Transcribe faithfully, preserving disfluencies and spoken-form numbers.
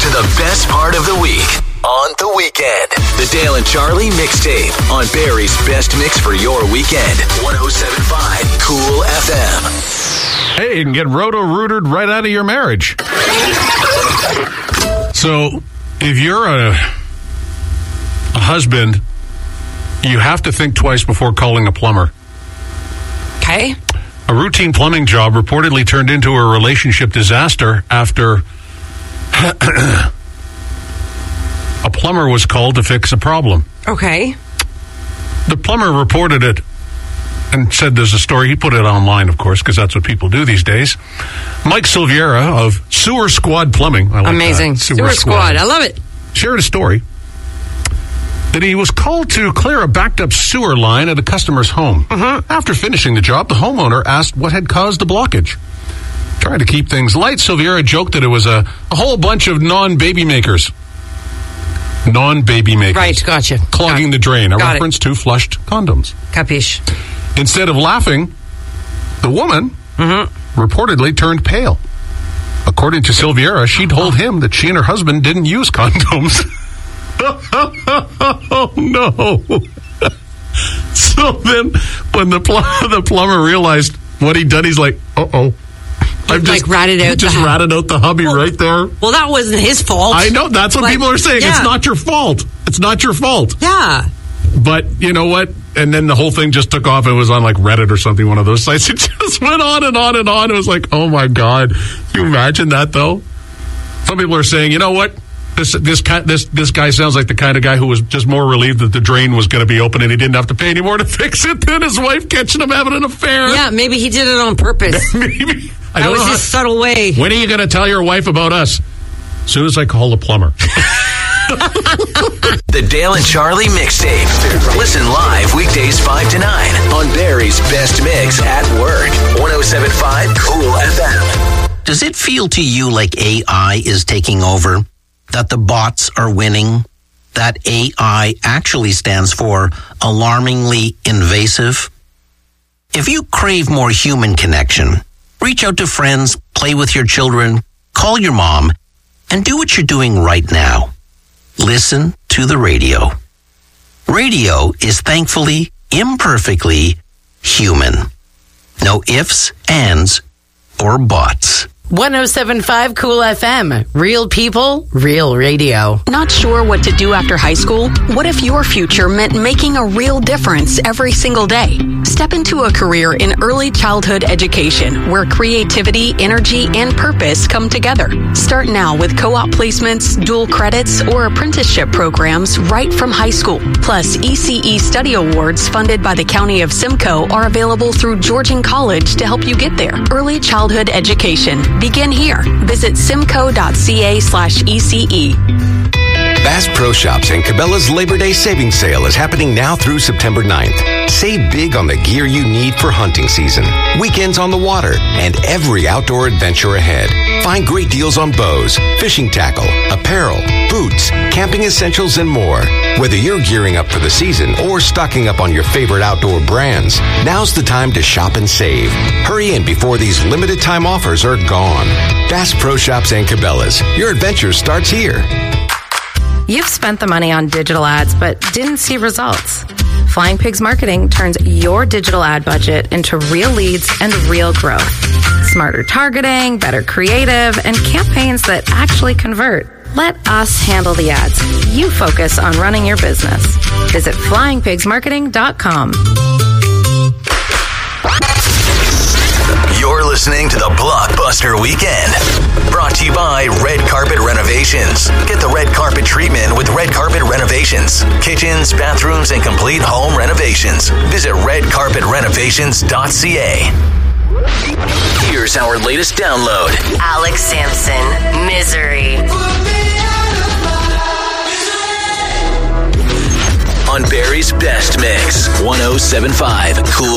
to the best part of the week on the weekend. The Dale and Charlie mixtape on Barrie's best mix for your weekend. one oh seven point five Cool F M. Hey, you can get roto-rooted right out of your marriage. So, if you're a, a husband, you have to think twice before calling a plumber. Okay. A routine plumbing job reportedly turned into a relationship disaster after a plumber was called to fix a problem. Okay. The plumber reported it and said there's a story. He put it online, of course, because that's what people do these days. Mike Silviera of Sewer Squad Plumbing. I like Amazing. That. Sewer, Sewer Squad. Squad. I love it. Shared a story that he was called to clear a backed-up sewer line at a customer's home. Mm-hmm. After finishing the job, the homeowner asked what had caused the blockage. Trying to keep things light, Silviera joked that it was a, a whole bunch of non-baby makers. Non-baby makers. Right, gotcha. Clogging Got the drain, a Got reference it. to flushed condoms. Capiche. Instead of laughing, the woman mm-hmm. reportedly turned pale. According to Silviera, she told him that she and her husband didn't use condoms. Oh, no. So then, when the, pl- the plumber realized what he'd done, he's like, uh-oh. I've like just, ratted out just the ratted out the hubby well, right there. Well, that wasn't his fault. I know. That's what like, people are saying. Yeah. It's not your fault. It's not your fault. Yeah. But you know what? And then the whole thing just took off. It was on like Reddit or something, one of those sites. It just went on and on and on. It was like, oh my God. Can you imagine that though? Some people are saying, you know what? This this this this guy sounds like the kind of guy who was just more relieved that the drain was going to be open and he didn't have to pay any more to fix it than his wife catching him having an affair. Yeah, maybe he did it on purpose. Maybe. I that don't was know his how, subtle way. When are you going to tell your wife about us? As soon as I call the plumber. The Dale and Charlie mixtape. Listen live weekdays five to nine on Barrie's best mix at work. one oh seven point five Cool F M. Does it feel to you like A I is taking over? That the bots are winning? That A I actually stands for alarmingly invasive? If you crave more human connection, reach out to friends, play with your children, call your mom, and do what you're doing right now. Listen to the radio. Radio is thankfully, imperfectly human. No ifs, ands, or buts. one oh seven point five Cool F M. Real people, real radio. Not sure what to do after high school? What if your future meant making a real difference every single day? Step into a career in early childhood education where creativity, energy, and purpose come together. Start now with co-op placements, dual credits, or apprenticeship programs right from high school. Plus, E C E study awards funded by the County of Simcoe are available through Georgian College to help you get there. Early childhood education. Begin here. Visit simcoe.ca slash ECE. Bass Pro Shops and Cabela's Labor Day Savings Sale is happening now through September ninth. Save big on the gear you need for hunting season, weekends on the water, and every outdoor adventure ahead. Find great deals on bows, fishing tackle, apparel, boots, camping essentials, and more. Whether you're gearing up for the season or stocking up on your favorite outdoor brands, now's the time to shop and save. Hurry in before these limited time offers are gone. Bass Pro Shops and Cabela's. Your adventure starts here. You've spent the money on digital ads but didn't see results. Flying Pigs Marketing turns your digital ad budget into real leads and real growth. Smarter targeting, better creative, and campaigns that actually convert. Let us handle the ads. You focus on running your business. Visit flying pigs marketing dot com. You're listening to the Blockbuster Weekend. Brought to you by Red Carpet Renovations. Get the red carpet treatment with Red Carpet Renovations. Kitchens, bathrooms, and complete home renovations. Visit red carpet renovations dot c a. Here's our latest download. Alex Sampson, Misery. On Barrie's Best Mix, one oh seven point five Cool